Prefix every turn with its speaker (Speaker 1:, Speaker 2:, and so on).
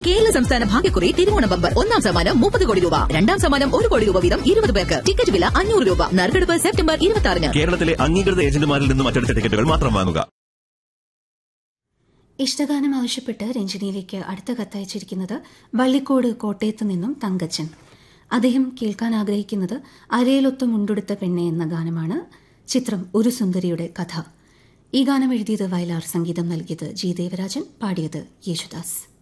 Speaker 1: കേരള സംസ്ഥാന ഭാഗ്യക്കുറി തിരുവോണ ബമ്പർ. ഒന്നാം സമ്മാനം 30 കോടി രൂപ, രണ്ടാം സമ്മാനം 1 കോടി രൂപ വീതം 20 പേർക്ക്. ടിക്കറ്റ് വില 500 രൂപ. നറുക്കെടുപ്പ് സെപ്റ്റംബർ 26-ന്.
Speaker 2: കേരളത്തിലെ അംഗീകൃത ഏജന്റുമാരിൽ നിന്നും അച്ചടിച്ച ടിക്കറ്റുകൾ മാത്രം വാങ്ങുക.
Speaker 3: ഇഷ്ടഗാനം ആവശ്യപ്പെട്ട് രഞ്ജിനിയിലേക്ക് അടുത്ത കത്തയച്ചിരിക്കുന്നത് വള്ളിക്കോട് കോട്ടയത്ത് നിന്നും തങ്കച്ചൻ. അദ്ദേഹം കേൾക്കാൻ ആഗ്രഹിക്കുന്നത് അരയിലൊത്ത് മുണ്ടുടുത്ത പെണ്ണെ എന്ന ഗാനമാണ്. ചിത്രം ഒരു സുന്ദരിയുടെ കഥ. ഈ ഗാനം എഴുതിയത് വയലാർ, സംഗീതം നൽകിയത് ജി ദേവരാജൻ, പാടിയത് യേശുദാസ്.